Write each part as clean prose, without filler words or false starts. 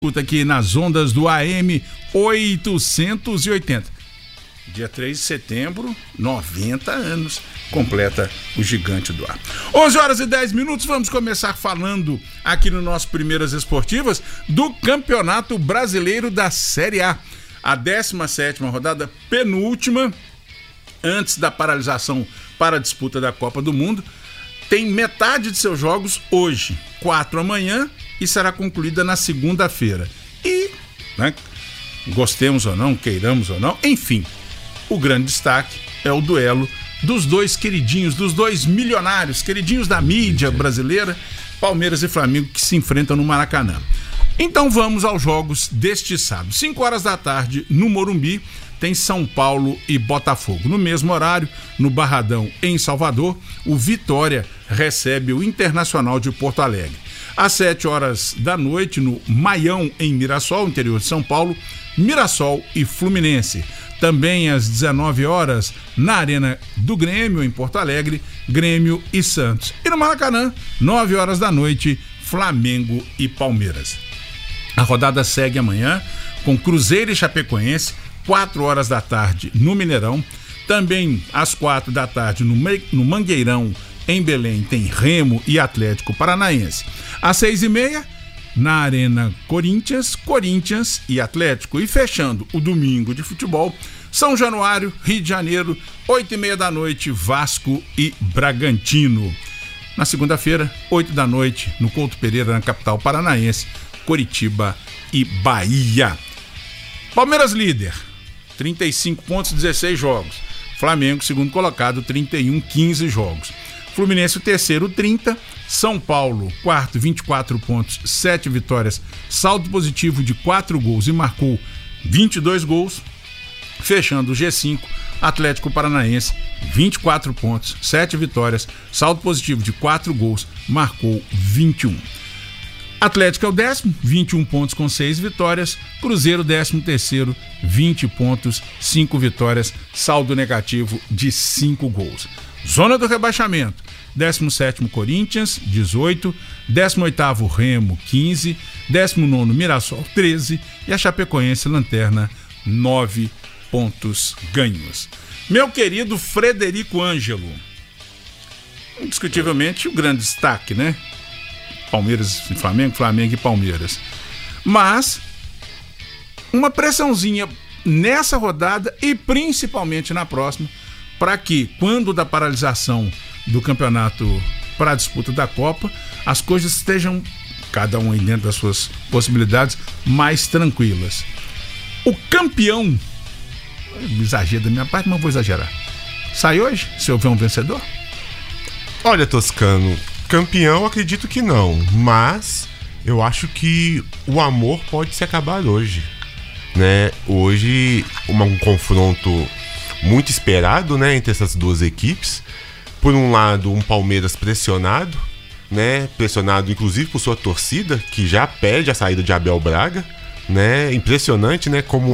Escuta aqui nas ondas do AM 880. Dia 3 de setembro, 90 anos, completa o Gigante do Ar. 11h10, vamos começar falando aqui no nosso Primeiras Esportivas do Campeonato Brasileiro da Série A. A 17ª rodada, penúltima, antes da paralisação para a disputa da Copa do Mundo. Tem metade de seus jogos hoje, 4 amanhã, e será concluída na segunda-feira. E, gostemos ou não, queiramos ou não, enfim, o grande destaque é o duelo dos dois queridinhos, dos dois milionários, queridinhos da mídia brasileira, Palmeiras e Flamengo, que se enfrentam no Maracanã. Então vamos aos jogos deste sábado. 5 da tarde, no Morumbi, tem São Paulo e Botafogo. No mesmo horário, no Barradão, em Salvador, o Vitória recebe o Internacional de Porto Alegre. Às 7h da noite, no Maião, em Mirassol, interior de São Paulo, Mirassol e Fluminense. Também às 19h, na Arena do Grêmio, em Porto Alegre, Grêmio e Santos. E no Maracanã, 9h da noite, Flamengo e Palmeiras. A rodada segue amanhã com Cruzeiro e Chapecoense, 4h da tarde, no Mineirão. Também às 4 da tarde, no Mangueirão, em Belém, tem Remo e Atlético Paranaense. Às 6h30, na Arena Corinthians e Atlético. E fechando o domingo de futebol, São Januário, Rio de Janeiro, 8h30 da noite, Vasco e Bragantino. Na segunda-feira, 8 da noite, no Couto Pereira, na capital paranaense, Coritiba e Bahia. Palmeiras líder, 35 pontos, 16 jogos. Flamengo, segundo colocado, 31, 15 jogos. Fluminense, o terceiro, 30. São Paulo, quarto, 24 pontos, 7 vitórias. Saldo positivo de 4 gols e marcou 22 gols. Fechando o G5, Atlético Paranaense, 24 pontos, 7 vitórias. Saldo positivo de 4 gols, marcou 21. Atlético é o 10º, 21 pontos com 6 vitórias. Cruzeiro, 13º, 20 pontos, 5 vitórias. Saldo negativo de 5 gols. Zona do rebaixamento, 17º Corinthians, 18, 18º Remo, 15, 19º Mirassol, 13 e a Chapecoense lanterna, 9 pontos ganhos. Meu querido Frederico Ângelo, indiscutivelmente o grande destaque, né? Palmeiras e Flamengo, Flamengo e Palmeiras. Mas uma pressãozinha nessa rodada e principalmente na próxima, para que, quando da paralisação do campeonato para a disputa da Copa, as coisas estejam, cada um aí dentro das suas possibilidades, mais tranquilas. O campeão, exagero da minha parte, mas vou exagerar, sai hoje, se houver um vencedor? Olha, Toscano, campeão acredito que não, mas eu acho que o amor pode se acabar hoje, né? Hoje, um confronto muito esperado, né, entre essas duas equipes. Por um lado, um Palmeiras pressionado, né, pressionado inclusive por sua torcida, que já pede a saída de Abel Braga, né? Impressionante, né, como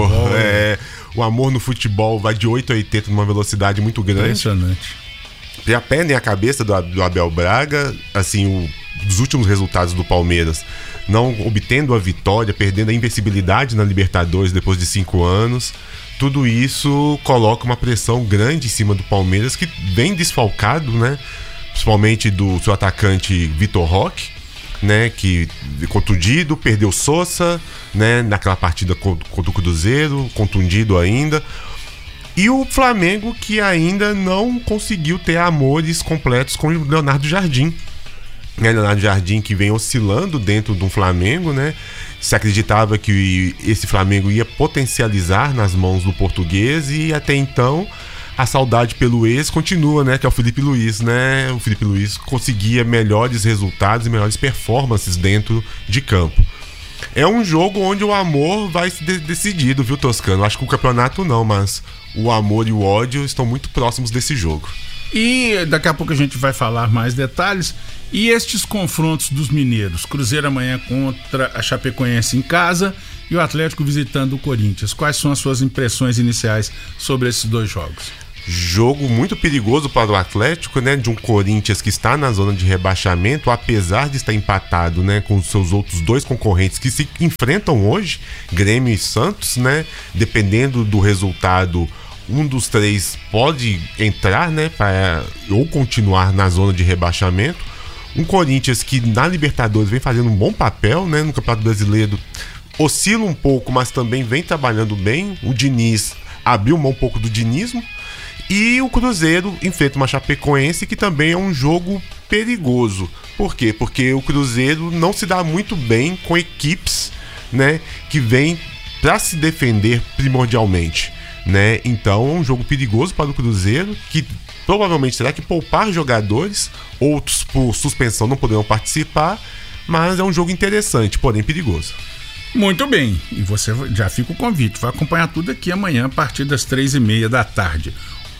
o amor no futebol vai de 8 a 80 numa velocidade muito grande. Impressionante. Já pendem a cabeça do Abel Braga, assim, dos últimos resultados do Palmeiras, não obtendo a vitória, perdendo a invencibilidade na Libertadores depois de 5 anos. Tudo isso coloca uma pressão grande em cima do Palmeiras, que vem desfalcado, né? Principalmente do seu atacante Vitor Roque, né? Que contundido, perdeu Sosa, né? Naquela partida contra o Cruzeiro, contundido ainda. E o Flamengo, que ainda não conseguiu ter amores completos com o Leonardo Jardim. Leonardo Jardim, que vem oscilando dentro do Flamengo, né? Se acreditava que esse Flamengo ia potencializar nas mãos do português, e até então a saudade pelo ex continua, né? Que é o Felipe Luiz, né? O Felipe Luiz conseguia melhores resultados e melhores performances dentro de campo. É um jogo onde o amor vai ser decidido, viu, Toscano? Acho que o campeonato não, mas o amor e o ódio estão muito próximos desse jogo. E daqui a pouco a gente vai falar mais detalhes. E estes confrontos dos mineiros, Cruzeiro amanhã contra a Chapecoense em casa e o Atlético visitando o Corinthians. Quais são as suas impressões iniciais sobre esses dois jogos? Jogo muito perigoso para o Atlético, né? De um Corinthians que está na zona de rebaixamento, apesar de estar empatado, né, com os seus outros dois concorrentes que se enfrentam hoje, Grêmio e Santos, né? Dependendo do resultado, um dos três pode entrar, né, ou continuar na zona de rebaixamento. Um Corinthians que na Libertadores vem fazendo um bom papel, né? No Campeonato Brasileiro oscila um pouco, mas também vem trabalhando bem. O Diniz abriu mão um pouco do dinismo. E o Cruzeiro enfrenta uma Chapecoense que também é um jogo perigoso. Por quê? Porque o Cruzeiro não se dá muito bem com equipes, né, que vêm para se defender primordialmente, né? Então é um jogo perigoso para o Cruzeiro, que provavelmente terá que poupar jogadores, outros por suspensão não poderão participar, mas é um jogo interessante, porém perigoso. Muito bem, e você já fica o convite, vai acompanhar tudo aqui amanhã a partir das 3h30 da tarde.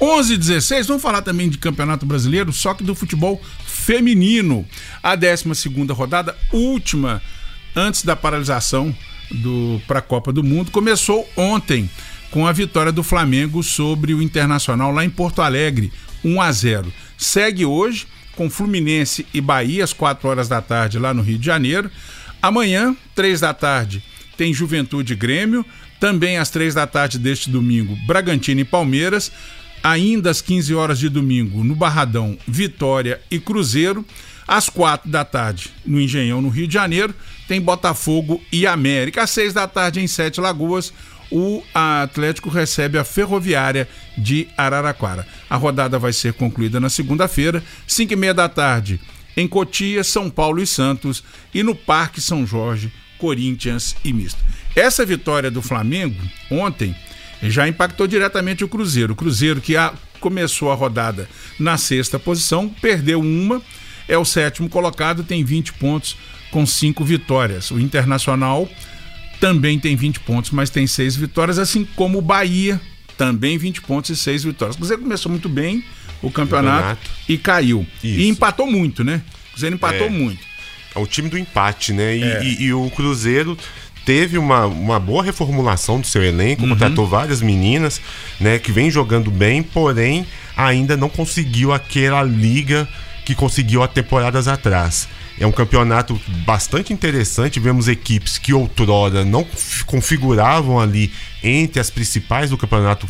11h16, vamos falar também de Campeonato Brasileiro, só que do futebol feminino. A 12ª rodada, última antes da paralisação para a Copa do Mundo, começou ontem com a vitória do Flamengo sobre o Internacional lá em Porto Alegre, 1-0. Segue hoje com Fluminense e Bahia às 4h da tarde lá no Rio de Janeiro. Amanhã, 3 da tarde, tem Juventude e Grêmio. Também às 3 da tarde deste domingo, Bragantino e Palmeiras. Ainda às 15 horas de domingo, no Barradão, Vitória e Cruzeiro. Às 4 da tarde, no Engenhão, no Rio de Janeiro, tem Botafogo e América. Às 6 da tarde, em Sete Lagoas, o Atlético recebe a Ferroviária de Araraquara. A rodada vai ser concluída na segunda-feira, 5h30 da tarde, em Cotia, São Paulo e Santos. E no Parque São Jorge, Corinthians e Misto. Essa vitória do Flamengo, ontem, já impactou diretamente o Cruzeiro. O Cruzeiro, que começou a rodada na 6ª posição, perdeu uma, é o 7º colocado, tem 20 pontos com 5 vitórias. O Internacional também tem 20 pontos, mas tem 6 vitórias, assim como o Bahia, também 20 pontos e 6 vitórias. O Cruzeiro começou muito bem o campeonato e caiu. Isso. E empatou muito, né? O Cruzeiro empatou muito. É o time do empate, né? E o Cruzeiro teve uma boa reformulação do seu elenco, contratou várias meninas, né, que vem jogando bem, porém ainda não conseguiu aquela liga que conseguiu há temporadas atrás. É um campeonato bastante interessante, vemos equipes que outrora não configuravam ali entre as principais do campeonato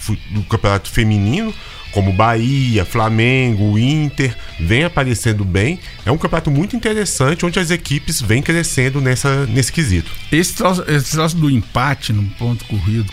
feminino, como Bahia, Flamengo, Inter, vem aparecendo bem. É um campeonato muito interessante, onde as equipes vêm crescendo nesse quesito. Esse troço do empate no ponto corrido,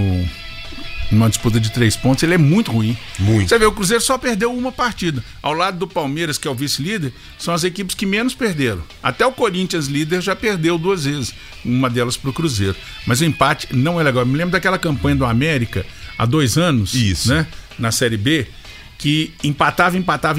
numa disputa de 3 pontos, ele é muito ruim. Muito. Você vê, o Cruzeiro só perdeu uma partida. Ao lado do Palmeiras, que é o vice-líder, são as equipes que menos perderam. Até o Corinthians, líder, já perdeu 2 vezes, uma delas pro Cruzeiro. Mas o empate não é legal. Eu me lembro daquela campanha do América, há 2 anos, isso, né, na Série B, que empatava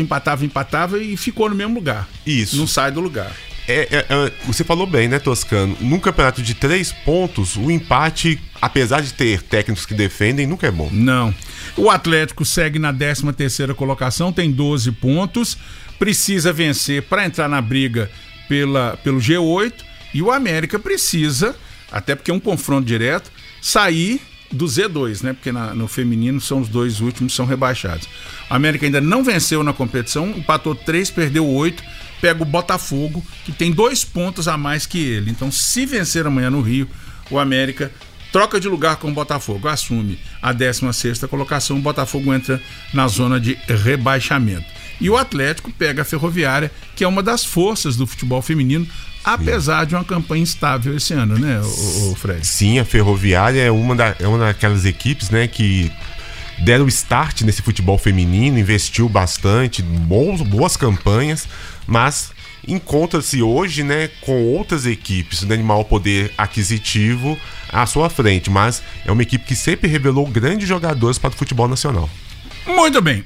e ficou no mesmo lugar. Isso. Não sai do lugar. Você falou bem, né, Toscano? Num campeonato de 3 pontos, o empate, apesar de ter técnicos que defendem, nunca é bom. Não. O Atlético segue na 13ª colocação, tem 12 pontos, precisa vencer para entrar na briga pelo G8, e o América precisa, até porque é um confronto direto, sair do Z2, né? Porque no feminino são os 2 últimos, são rebaixados. O América ainda não venceu na competição, empatou 3, perdeu 8, pega o Botafogo, que tem 2 pontos a mais que ele. Então, se vencer amanhã no Rio, o América troca de lugar com o Botafogo, assume a 16ª colocação, o Botafogo entra na zona de rebaixamento. E o Atlético pega a Ferroviária, que é uma das forças do futebol feminino, apesar de uma campanha instável esse ano, né, o Fred? Sim, a Ferroviária é uma daquelas equipes, né, que deram start nesse futebol feminino, investiu bastante, boas campanhas, mas encontra-se hoje, né, com outras equipes de maior poder aquisitivo à sua frente, mas é uma equipe que sempre revelou grandes jogadores para o futebol nacional. Muito bem,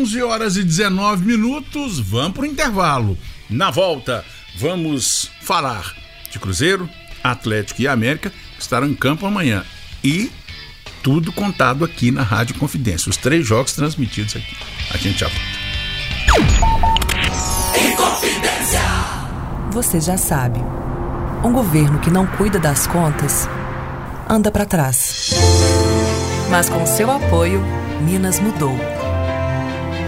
11h19, vamos para o intervalo. Na volta, vamos falar de Cruzeiro, Atlético e América, que estarão em campo amanhã. E tudo contado aqui na Rádio Confidência. Os 3 jogos transmitidos aqui. A gente já volta. Inconfidência. Você já sabe, um governo que não cuida das contas anda para trás. Mas com seu apoio, Minas mudou.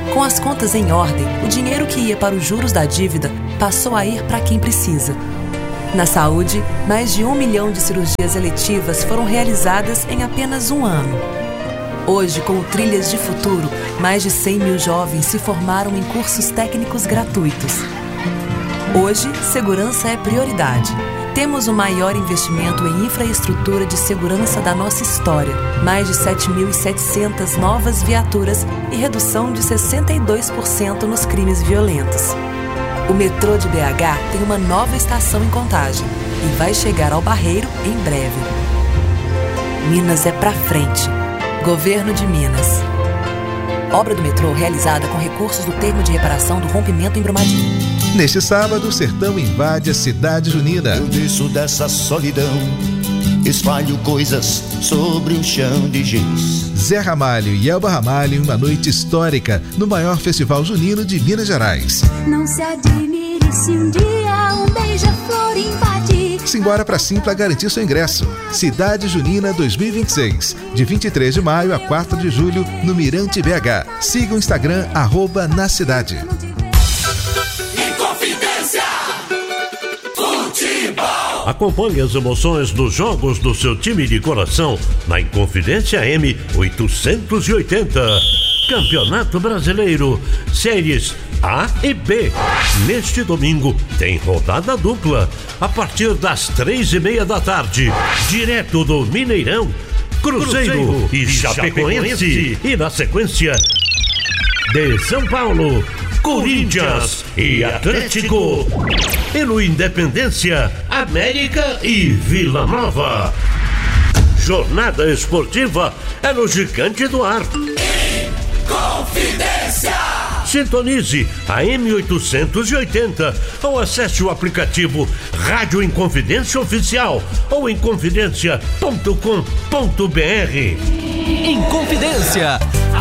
Com as contas em ordem, o dinheiro que ia para os juros da dívida passou a ir para quem precisa. Na saúde, mais de 1 milhão de cirurgias eletivas foram realizadas em apenas um ano. Hoje, com o Trilhas de Futuro, mais de 100 mil jovens se formaram em cursos técnicos gratuitos. Hoje, segurança é prioridade. Temos o maior investimento em infraestrutura de segurança da nossa história, mais de 7.700 novas viaturas e redução de 62% nos crimes violentos. O metrô de BH tem uma nova estação em Contagem e vai chegar ao Barreiro em breve. Minas é pra frente. Governo de Minas. Obra do metrô realizada com recursos do termo de reparação do rompimento em Brumadinho. Neste sábado, o sertão invade a cidade junina. Eu desço dessa solidão, espalho coisas sobre um chão de giz. Zé Ramalho e Elba Ramalho em uma noite histórica no maior festival junino de Minas Gerais. Não se admire se um dia um beija-flor invadir. Simbora pra Simpla garantir seu ingresso. Cidade Junina 2026, de 23 de maio a 4 de julho, no Mirante BH. Siga o Instagram, @nacidade. Acompanhe as emoções dos jogos do seu time de coração na Inconfidência M 880. Campeonato Brasileiro, séries A e B. Neste domingo tem rodada dupla, a partir das 3:30 da tarde, direto do Mineirão, Cruzeiro e Chapecoense. E na sequência, de São Paulo, Corinthians e Atlético. E no Independência, América e Vila Nova. Jornada esportiva é no Gigante do Ar. Inconfidência. Sintonize a M880 ou acesse o aplicativo Rádio Inconfidência Oficial ou inconfidência.com.br. Inconfidência,